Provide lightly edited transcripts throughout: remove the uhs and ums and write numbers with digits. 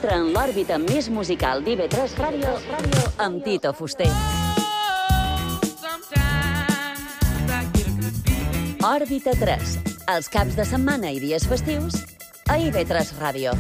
Entra en l'òrbita més musical d'IV3 Ràdio amb Tito Fuster. Òrbita 3, els caps de setmana i dies festius a IV3 Ràdio.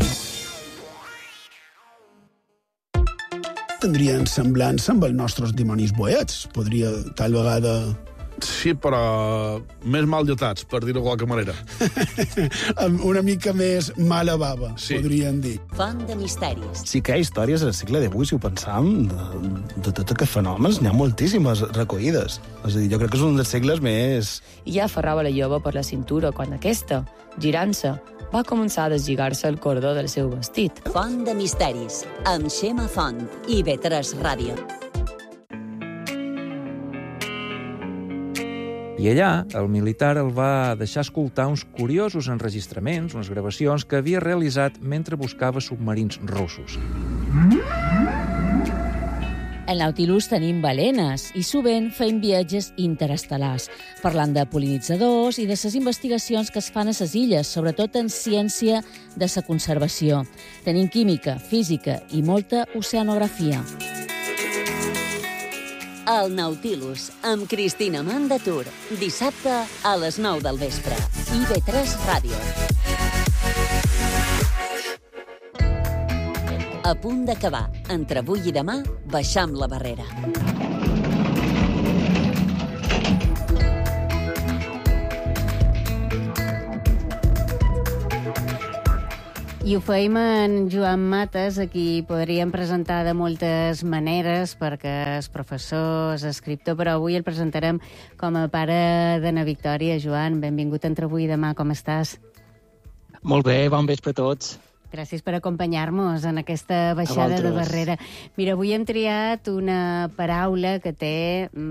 Tindrien semblança amb els nostres dimonis boets. Podria, tal vegada... Sí, però més mal dotats, per dir-ho de qualque manera. Una mica més mala bava, sí. Podríem dir. Font de misteris. Sí que hi ha històries al segle XVIII, si ho pensam, de tots aquests fenòmens. N'hi ha moltíssimes recollides. És a dir, jo crec que és un dels segles més... I ja aferrava la jove per la cintura quan aquesta, girant-se, va començar a deslligar-se el cordó del seu vestit. Font de misteris, amb Xema Font, IV3 Ràdio. I allà, el militar el va deixar escoltar uns curiosos enregistraments, unes gravacions que havia realitzat mentre buscava submarins russos. Al Nautilus tenim balenes i sovint feim viatges interestel·lars, parlant de pol·linitzadors i de les investigacions que es fan a les illes, sobretot en ciència de la conservació. Tenim química, física i molta oceanografia. El Nautilus, amb Cristina Mandatur, dissabte a les 9 del vespre. IV3 Ràdio. A punt d'acabar. Entre avui i demà, baixam la barrera. I ho feim en Joan Mates, a qui podríem presentar de moltes maneres, perquè és professor, és escriptor, però avui el presentarem com a pare d'Anna Victòria. Joan, benvingut entre avui i demà, com estàs? Molt bé, bon vespre a tots. Gràcies per acompanyar-nos en aquesta baixada de barrera. Mira, avui hem triat una paraula que té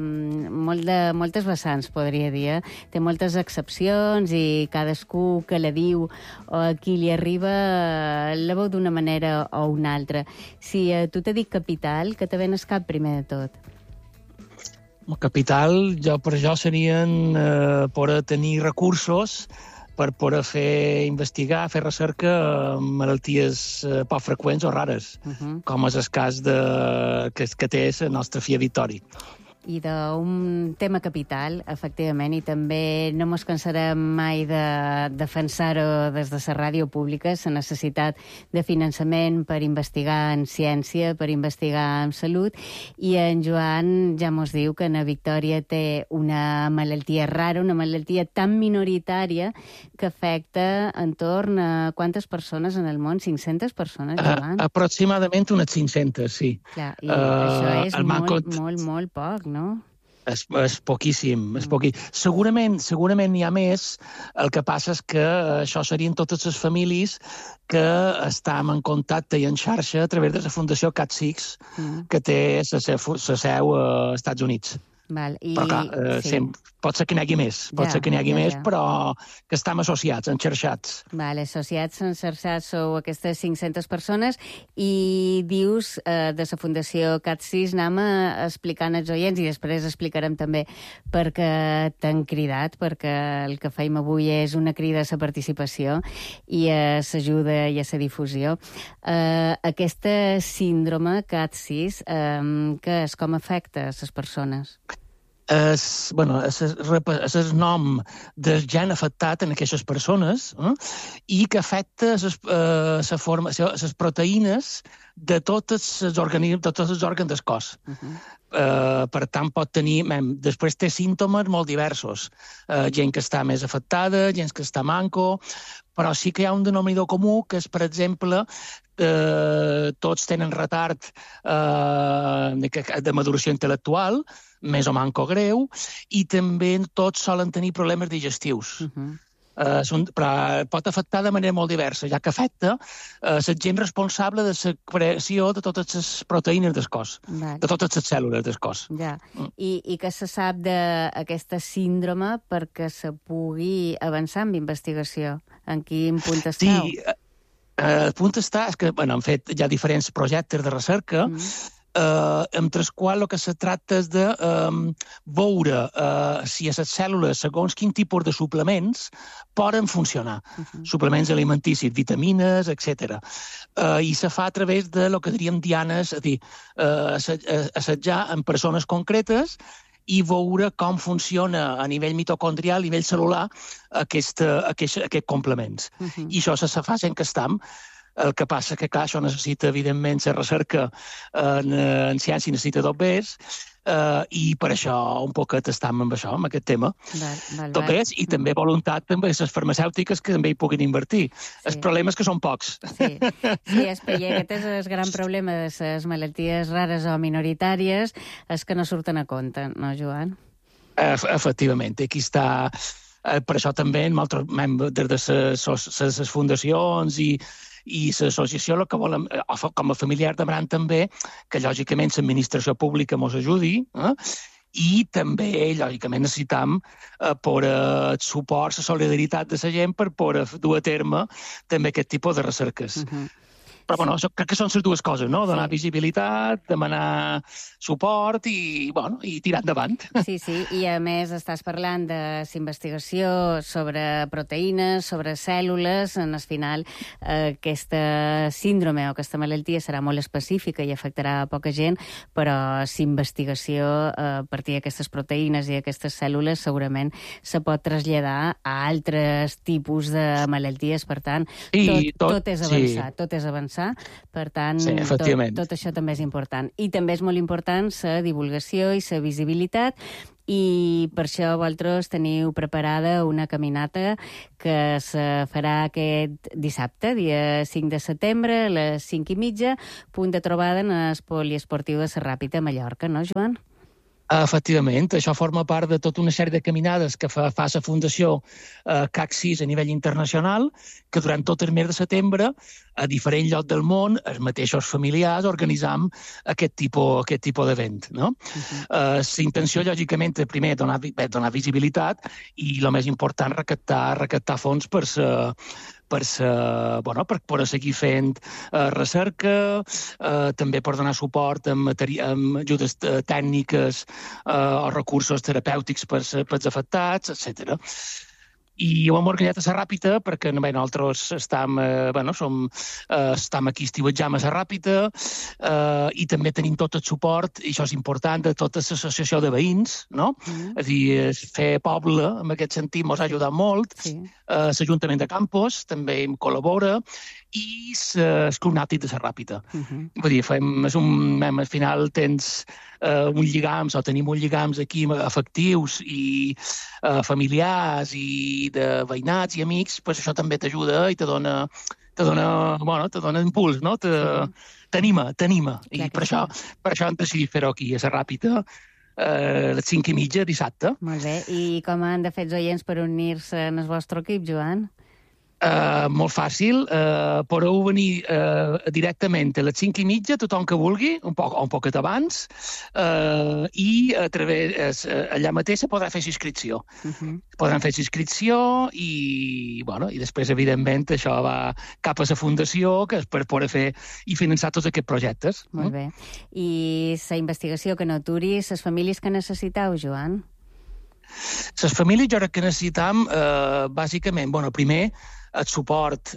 moltes vessants, podria dir. Té moltes excepcions i cadascú que la diu o a qui li arriba la veu d'una manera o una altra. Si tu t'he dit capital, què te ven al cap primer de tot? Capital, per jo serien per tenir recursos per poder investigar, fer recerca en malalties poc freqüents o rares, com és el cas que té el nostre Fia Victòria. I d'un tema capital, efectivament, i també no mos cansarem mai de defensar-ho des de la ràdio pública, la necessitat de finançament per investigar en ciència, per investigar en salut, i en Joan ja mos diu que Anna Victòria té una malaltia rara, una malaltia tan minoritària que afecta entorn a quantes persones en el món? 500 persones, Joan? Aproximadament unes 500, sí. Clar, i això és molt poc, no? És poquíssim, és poquíssim. Segurament n'hi ha més. El que passa és que això serien totes les famílies que estem en contacte i en xarxa a través de la Fundació CAT6, que té la seu als Estats Units. Val, però clar, pot ser que n'hi hagi més, però que estem associats, enxarxats. Vale, associats, enxarxats, sou aquestes 500 persones, i dius de la Fundació CAT6, anem explicant als oients, i després explicarem també per què t'han cridat, perquè el que feim avui és una crida a la participació i a l'ajuda i a la difusió. Aquesta síndrome CAT6, què és? Com afecta a les persones? És el nom del gen afectat en aquestes persones i que afecta les proteïnes de tots els òrgans del cos. Per tant, pot tenir... Després té símptomes molt diversos. Gent que està més afectada, gent que està manco, però sí que hi ha un denominador comú, que és, per exemple, tots tenen retard de maduració intel·lectual, més o manco greu, i també tots solen tenir problemes digestius. Però pot afectar de manera molt diversa, ja que afecta la gent responsable de la creació de totes les proteïnes del cos, de totes les cèl·lules del cos. I què se sap d'aquesta síndrome perquè se pugui avançar amb investigació? En quin punt esteu? Sí, el punt és que han fet ja diferents projectes de recerca amb les quals el que se tracta és de veure si a les cèl·lules, segons quin tipus de suplements, poden funcionar. Suplements alimenticis, vitamines, etc. I se fa a través de lo que diríem dianes, és a dir, assetjar en persones concretes i veure com funciona a nivell mitocondrial, a nivell cel·lular, aquests complements. I això se fa en castam. El que passa que, clar, això necessita, evidentment, la recerca en ciència necessita dobbers, i per això un poquet estem amb això, amb aquest tema. Dobbers i també voluntat també les farmacèutiques que també hi puguin invertir. El problema és que són pocs. Sí, aquest és el gran problema de les malalties rares o minoritàries, és que no surten a compte, no, Joan? Efectivament, aquí està... Per això també, des de les fundacions i l'associació, el que volem, com a familiar demanem també, que lògicament l'administració pública ens ajudi, i també, lògicament, necessitam el suport, la solidaritat de la gent per poder dur a terme també aquest tipus de recerques. Però, bueno, crec que són les dues coses, no? Donar visibilitat, demanar suport i tirar endavant. Sí, i a més estàs parlant de investigació sobre proteïnes, sobre cèl·lules. En el final, aquesta síndrome o aquesta malaltia serà molt específica i afectarà a poca gent, però l'investigació a partir d'aquestes proteïnes i d'aquestes cèl·lules segurament se pot traslladar a altres tipus de malalties. Per tant, tot és avançar, tot és avançar. Per tant, tot això també és important. I també és molt important la divulgació i la visibilitat, i per això vosaltres teniu preparada una caminata que se farà aquest dissabte, dia 5 de setembre, a les 5:30, punt de trobada en el Poliesportiu de la Ràpita a Mallorca, no, Joan? Efectivament, això forma part de tota una sèrie de caminades que fa la Fundació CAC6 a nivell internacional, que durant tot el mes de setembre, a diferents llocs del món, els mateixos familiars organitzam aquest tipus d'event. La intenció, lògicament, és primer donar visibilitat i, el més important, recaptar fons per poder seguir fent recerca, també per donar suport amb ajudes tècniques o recursos terapèutics per als afectats, etc. I ho hem organitzat a la Ràpita perquè nosaltres estem aquí estiuetjant a la Ràpita, i també tenim tot el suport, i això és important, de tota l'associació de veïns, no? És a dir, fer poble, en aquest sentit, ens ha ajudat molt. L'Ajuntament de Campos també em col·labora, i el Club Nàutic de la Ràpita. Vull dir, al final tens uns lligams, o tenim uns lligams aquí afectius i familiars i de veïnats i amics, doncs això també t'ajuda i te dona impuls, no? T'anima. I per això hem decidit fer-ho aquí, a la Ràpita, a les 5:30, dissabte. Molt bé. I com han de fer els oients per unir-se en el vostre equip, Joan? Molt fàcil. Podeu venir directament a les 5:30, tothom que vulgui, un poquet abans, i allà mateix podrà fer inscripció. Podran fer inscripció i després, evidentment, això va cap a la Fundació, que és per poder fer i finançar tots aquests projectes. Molt bé. I la investigació que no aturi, les famílies que necessiteu, Joan? Les famílies jo crec que necessitam, bàsicament, primer, el suport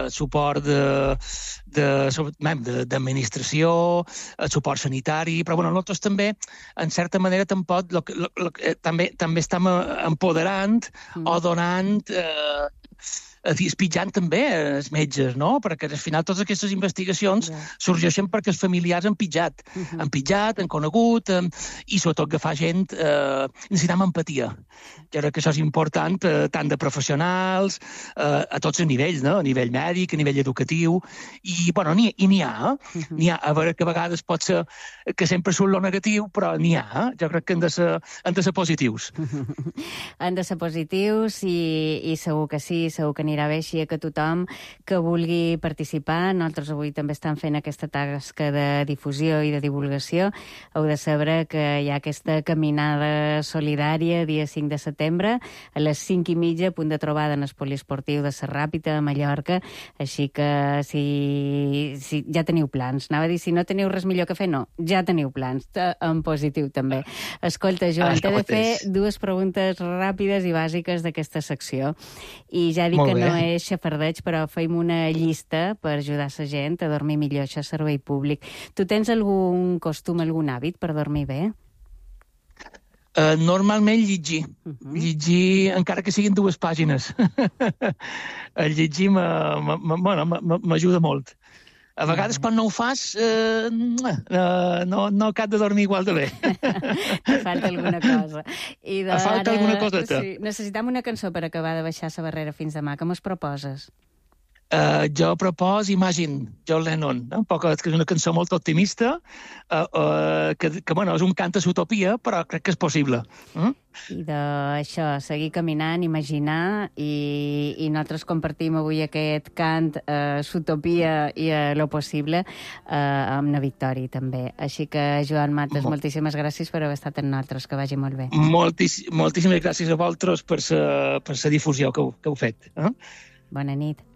d'administració, el suport sanitari, però nosaltres també, en certa manera, també estem empoderant o donant espitjant també els metges, no? Perquè al final totes aquestes investigacions sorgeixen perquè els familiars han pitjat, han conegut, i sobretot agafar gent, necessitem empatia. Jo crec que això és important, tant de professionals, a tots els nivells, no? A nivell mèdic, a nivell educatiu, i n'hi ha, a veure que a vegades pot ser que sempre surt lo negatiu, però n'hi ha, jo crec que han de ser positius. Han de ser positius i segur que sí, segur que n'hi anirà bé, així que tothom que vulgui participar, nosaltres avui també estem fent aquesta tasca de difusió i de divulgació. Heu de saber que hi ha aquesta caminada solidària dia 5 de setembre a les 5:30, punt de trobada en el poliesportiu de Serràpita, a Mallorca, així que si ja teniu plans. Anava a dir, si no teniu res millor que fer, no, ja teniu plans, en positiu també. Escolta, Joan, t'he de fer dues preguntes ràpides i bàsiques d'aquesta secció. I ja dic que no és xafardeig, però feim una llista per ajudar la gent a dormir millor. Això és servei públic. Tu tens algun costum, algun hàbit per dormir bé? Normalment llegir. Llegir, encara que siguin 2 pàgines. El llegir m'ajuda molt. A vegades, quan no ho fas, no acab de dormir igual de bé. Te falta alguna cosa. Falta alguna coseta. Sí, necessitam una cançó per acabar de baixar la barrera fins demà. Què mos proposes? Jo proposo Imagine, John Lennon, que és una cançó molt optimista, que és un cant a l'utopia, però crec que és possible. I d'això, seguir caminant, imaginar, i nosaltres compartim avui aquest cant a l'utopia i a lo possible amb la Victòria, també. Així que, Joan Mates, moltíssimes gràcies per haver estat amb nosaltres, que vagi molt bé. Moltíssimes gràcies a vosaltres per la difusió que heu fet. Bona nit.